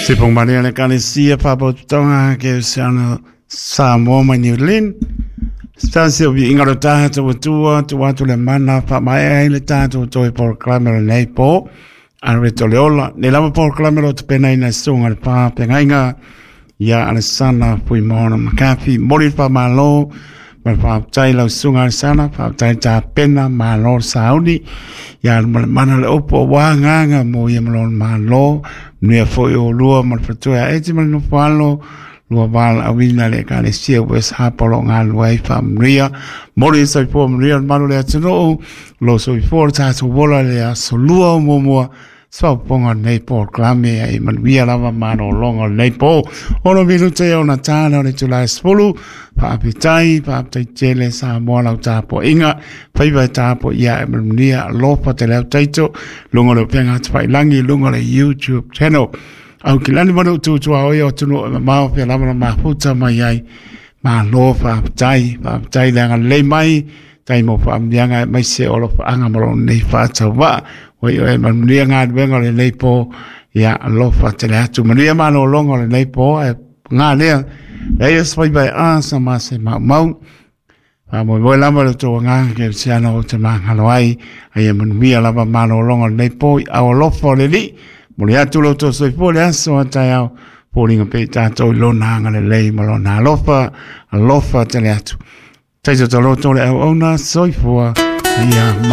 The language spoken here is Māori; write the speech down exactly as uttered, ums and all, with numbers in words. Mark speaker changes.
Speaker 1: Sipong Maria le Kalesia Papa Tonga ke sana Samoa Manulin. Stansi obi ingarota to tua to watu le mana pa mai le tato to por clamor nei po arreto leola ne lava por clamor to pena ina sunga pa pengainga ya Alessandra pui mona makafi mori pa malo ma pa tai la sunga sana pa tai ta pena malo saudi ya mana le opo wanga mo yemlon malo ne foi o lua ma fatua e mal no palo lua bal awina le Kalesia wes hapolo ngal wai famria mori sai po mria malo le tno lo so for ta so vola le so lua mo mo so ponga nei por clame ai man via lava mano longo nei po ono vilu te ona tana le tula spolu pa apitai pa apitai tele sa mo la tapo inga pai vai tapo ia mria lo pa te le taito longo le penga tai langi longo le YouTube channel au kilani mano tu tu ao yo tu no ma pe la ma puta mai ai ma lo pa tai pa tai la le mai tai mo pa mianga mai se olo pa anga mo nei fa tawa oi oi man ria nga venga le nei po ya lo fa te la tu maria ma no longo le nei po nga le e es vai vai ansa ma se ma mau a mo voi la mo to nga ke sia no te ma haloi ai man via la ma no longo le nei po a lo fo le li Molia tu lo to soi po le aso atao polinga pe tato lo nanga le lei malo na lofa lofa te le atu. Taito to lo to le ona soi po ia